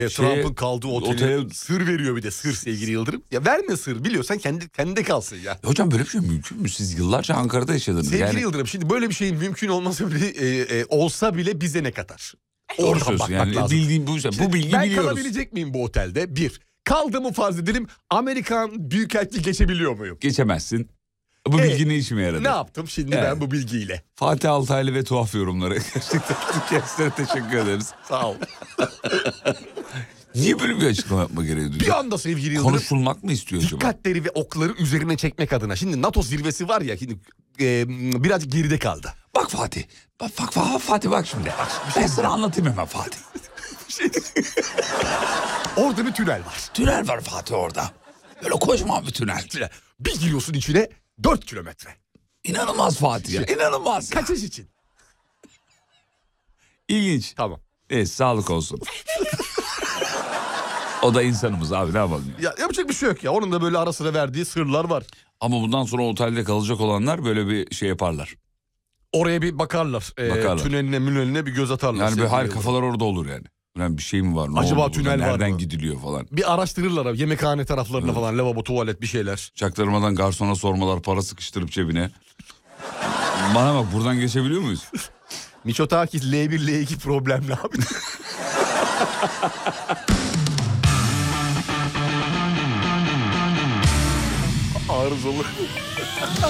Trump'ın kaldığı otele sır veriyor bir de, sır sevgili Yıldırım. Ya verme sır, biliyorsan kendinde kalsın ya. Hocam böyle bir şey mümkün mü? Siz yıllarca Ankara'da yaşadınız. Sevgili Yıldırım, şimdi böyle bir şeyin mümkün olması bile olsa bile bize ne kadar? Oradan bakmak yani lazım. Bildiğim bu bilgiyi ben biliyoruz. Ben kalabilecek miyim bu otelde? Bir. Kaldığımı farz edelim, Amerikan Büyükelçiliği geçebiliyor muyum? Geçemezsin. Bu bilgi ne işime yaradı? Ne yaptım şimdi ben bu bilgiyle? Fatih Altaylı ve tuhaf yorumları. Gerçekten kendisine teşekkür ederiz. Sağ ol. Niye böyle bir açıklama yapma gereği duyuyor? Bir anda sevgili Yıldırım. Konuşulmak mı istiyor acaba? Dikkatleri ve okları üzerine çekmek adına. Şimdi NATO zirvesi var ya, şimdi birazcık geride kaldı. Bak Fatih. Fatih bak şimdi. Ben sana anlatayım hemen Fatih. Orada bir tünel var. Tünel var Fatih orada. Böyle kocaman bir tünel. Bir giriyorsun içine 4 kilometre. İnanılmaz Fatih ya. İnanılmaz. Kaçış için. İlginç. Tamam. Evet, sağlık olsun. O da insanımız abi, ne yapalım ya. Ya yapacak bir şey yok ya. Onun da böyle ara sıra verdiği sırlar var. Ama bundan sonra otelde kalacak olanlar böyle bir şey yaparlar. Oraya bir bakarlar. Tüneline bir göz atarlar. Yani hayır, kafalar orada olur yani. Yani bir şey mi var? Acaba oldu, tünel var mı? Nereden gidiliyor falan. Bir araştırırlar abi. Yemekhane taraflarına falan. Lavabo, tuvalet bir şeyler. Çaktırmadan garsona sormalar, para sıkıştırıp cebine. Bana bak, buradan geçebiliyor muyuz? Miçotakis L1 L2 problemli abi. Arızalı.